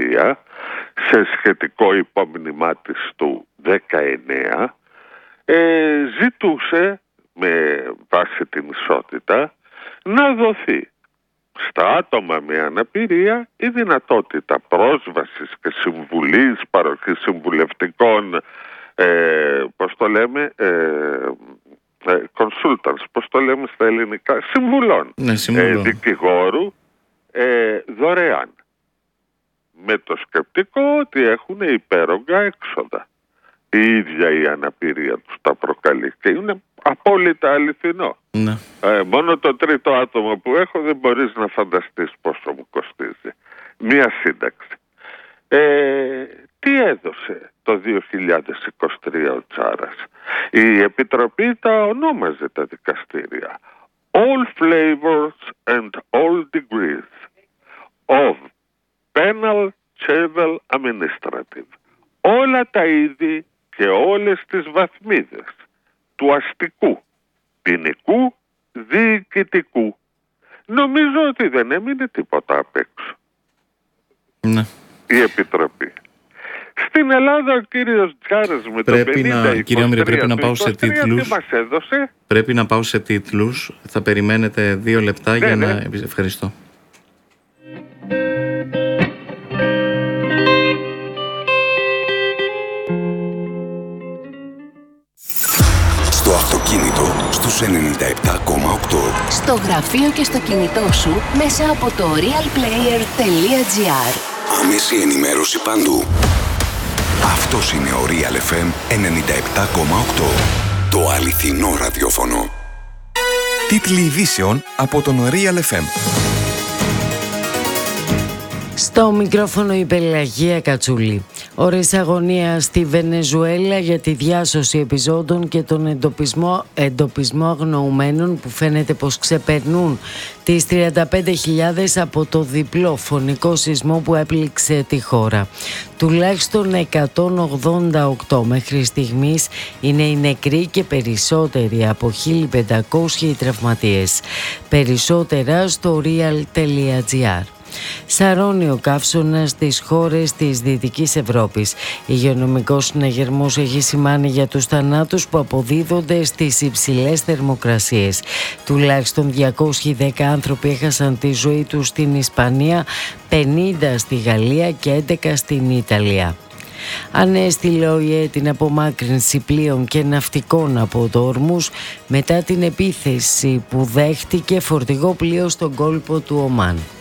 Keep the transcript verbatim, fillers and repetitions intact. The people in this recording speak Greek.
αναπηρία, σε σχετικό υπόμνημά της του δεκαεννέα, ε, ζητούσε με βάση την ισότητα να δοθεί στα άτομα με αναπηρία η δυνατότητα πρόσβασης και συμβουλής, παροχής συμβουλευτικών, ε, πώς το λέμε, ε, ε, consultants, πώς το λέμε στα ελληνικά, συμβουλών, ναι, συμβουλών. Ε, δικηγόρου, ε, δωρεάν. Με το σκεπτικό ότι έχουν υπέρογκα έξοδα. Η ίδια η αναπηρία τους τα προκαλεί και είναι απόλυτα αληθινό. Ναι. Ε, μόνο το τρίτο άτομο που έχω δεν μπορείς να φανταστείς πόσο μου κοστίζει. Μία σύνταξη. Ε, τι έδωσε το δύο χιλιάδες είκοσι τρία ο Τσάρας? Η Επιτροπή τα ονόμαζε τα δικαστήρια all flavors and all degrees of penal, civil, administrative. Όλα τα είδη και όλες τις βαθμίδες του αστικού, ποινικού, διοικητικού. Νομίζω ότι δεν έμεινε τίποτα απ' έξω. Ναι. Η Επιτροπή. Στην Ελλάδα ο κύριος Τσάρας με πρέπει το πενήντα να, είκοσι τρία, κύριε πρέπει να πάω σε τίτλους. Τι μας έδωσε? Πρέπει να πάω σε τίτλους. Θα περιμένετε δύο λεπτά, ναι, για ναι. να... Ευχαριστώ. Στο αυτοκίνητο στους ενενήντα επτά κόμμα οκτώ. Στο γραφείο και στο κινητό σου μέσα από το real player τελεία gr. Άμεση ενημέρωση παντού. Αυτός είναι ο Real εφ εμ ενενήντα επτά κόμμα οκτώ. Το αληθινό ραδιόφωνο. Τίτλοι ειδήσεων από τον Real εφ εμ. Στο μικρόφωνο η Πελαγία Κατσούλη. Ώρες αγωνία στη Βενεζουέλα για τη διάσωση επιζώντων και τον εντοπισμό, εντοπισμό αγνοουμένων που φαίνεται πως ξεπερνούν τις τριάντα πέντε χιλιάδες από το διπλό φωνικό σεισμό που έπληξε τη χώρα. Τουλάχιστον εκατόν ογδόντα οκτώ μέχρι στιγμής είναι οι νεκροί και περισσότεροι από χίλια πεντακόσιοι οι τραυματίες. Περισσότερα στο real τελεία gr. Σαρώνει ο καύσωνας στις χώρες της Δυτικής Ευρώπης. Υγειονομικός συναγερμός έχει σημάνει για τους θανάτους που αποδίδονται στις υψηλές θερμοκρασίες. Τουλάχιστον διακόσιοι δέκα άνθρωποι έχασαν τη ζωή τους στην Ισπανία, πενήντα στη Γαλλία και έντεκα στην Ιταλία. Ανέστηλε ο ΙΕ την απομάκρυνση πλοίων και ναυτικών από το Ορμούζ μετά την επίθεση που δέχτηκε φορτηγό πλοίο στον κόλπο του Ομάν.